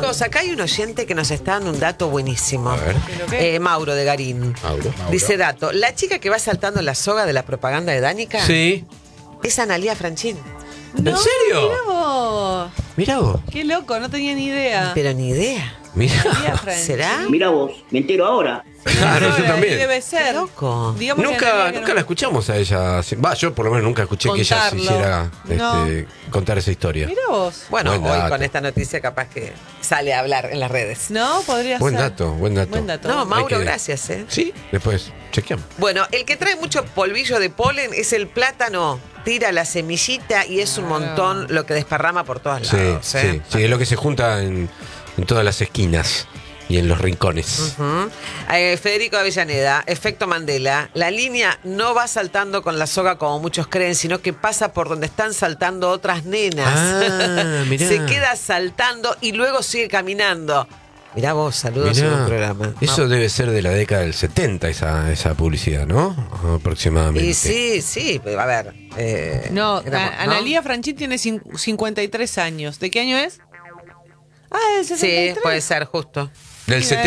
Chicos, acá hay un oyente que nos está dando un dato buenísimo. A ver. Mauro de Garín. Mauro. Dice dato, la chica que va saltando la soga de la propaganda de Danica Sí. es Analía Franchín. ¿En serio? Mirá vos. Mirá vos. Qué loco, no tenía ni idea. Pero ni idea. Mirá. Mirá, Franchi. ¿Será? Mira vos, me entero ahora. Claro, yo Ahora, también. y debe Qué ser. loco. Digamos que Nunca, Analia que nunca la escuchamos a ella. Va, yo por lo menos nunca escuché que ella se Contarlo. hiciera contar esa historia. Mirá vos. Bueno, Buen hoy dato. con esta noticia capaz que sale a hablar en las redes. No, podría Buen ser. dato, buen dato. Buen dato. No, Mauro, Hay que- gracias, Sí, después chequeamos. Bueno, el que trae mucho polvillo de polen es el plátano. Tira la semillita y es un montón lo que desparrama por todos Sí, lados. sí, es lo que se junta en todas las esquinas y en los rincones. Ujú. Federico Avellaneda, efecto Mandela. La línea no va saltando con la soga como muchos creen, sino que pasa por donde están saltando otras nenas. Ah, mirá. Se queda saltando y luego sigue caminando. Mirá vos, saludos Mirá, en un programa. eso debe ser de la década del 70, esa publicidad, ¿no? Aproximadamente. Y sí, pero a ver. No, éramos- Analía Franchín tiene 53 años. ¿De qué año es? Ah, del Sí, 63. puede ser, justo. Del Sí,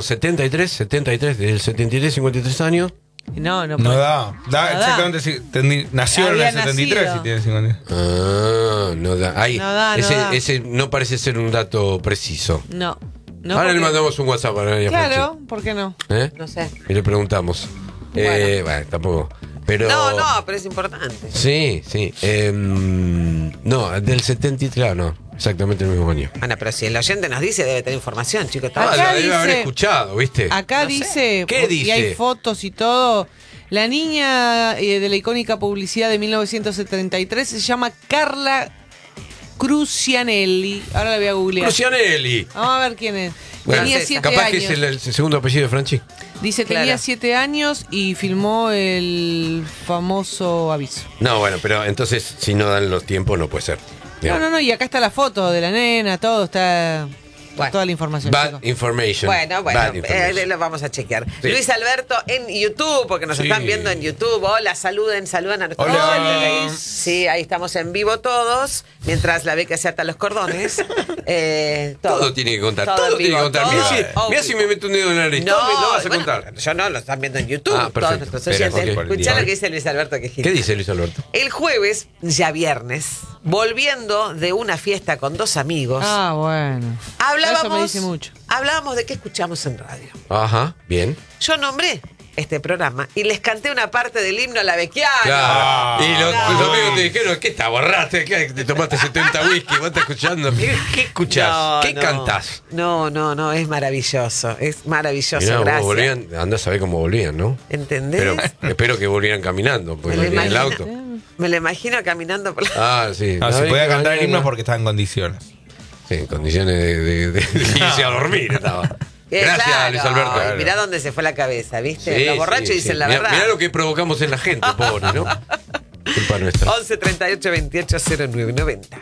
73, del 73, 53 años. No, no. No puede. da. Da No exactamente. nació en Había el 73 nacido. y tiene 50. Ah, no da. Ahí, No da, no ese, da. ese no parece ser un dato preciso. No. No, Ahora le porque- mandamos un WhatsApp a Analia Claro, ¿por qué no? Franchi. ¿Eh? No sé. Y le preguntamos. Bueno, tampoco. Pero... No, pero es importante. Sí, sí. No, del 73, no. Exactamente el mismo año. Bueno, pero si el oyente nos dice, debe tener información, chicos. Ah, Acá la debe haber dice- escuchado, ¿viste? Acá No sé. dice, ¿Qué y dice? hay fotos y todo, la niña de la icónica publicidad de 1973 se llama Carla Crucianelli. Ahora la voy a googlear. Lucianelli. Vamos a ver quién es. Bueno, tenía esa. 7 capaz años. que es el segundo apellido de Franchi. Dice, Claro. tenía 7 años y filmó el famoso aviso. No, bueno, pero entonces si no dan los tiempos no puede ser. No, y acá está la foto de la nena, todo está... Bueno. Toda la información. Bad chicos. information. Bueno, Bad information. lo vamos a chequear. Sí. Luis Alberto en YouTube, porque nos Sí. están viendo en YouTube. Hola, saluden a nuestros Hola. oyentes. Sí, ahí estamos en vivo todos, mientras la beca se ata los cordones. Todo tiene que contar, todo en tiene que vivo, contar. todo Mira en si vivo. me meto un dedo en la nariz. No, Todo me lo vas a bueno, contar. yo no, lo están viendo en YouTube, Ah, perfecto. todos nuestros Espera, oyentes. ok. Escuchá Vale. lo que dice Luis Alberto, que ¿Qué dice Luis Alberto? El jueves, ya viernes, volviendo de una fiesta con dos amigos, Ah, bueno. Eso me dice mucho. hablábamos de qué escuchamos en radio. Ajá, bien. Yo nombré este programa y les canté una parte del himno a la Becchiana. Claro. Y los no. amigos te dijeron, ¿qué está borraste? ¿Qué te tomaste 70 whisky? ¿Vos estás escuchando? ¿Qué escuchás? No, ¿Qué no. cantás? No, es maravilloso. Es maravilloso, Mirá, gracias. volvían, andás a saber cómo volvían, ¿no? ¿Entendés? Pero espero que volvieran caminando, porque Me lo en el imagino. auto. Me lo imagino caminando por la... Ah, sí. No, La se vez podía que cantar el mañana- himno porque estaba en condiciones. Sí, en condiciones de irse a dormir estaba. Gracias, Claro. Luis Alberto. Ay, mirá dónde se fue la cabeza, ¿viste? Sí, Los borrachos sí, dicen sí. la Mirá- verdad. Mirá lo que provocamos en la gente, pobre, ¿no? Culpa nuestra. 11 38 28 09 90.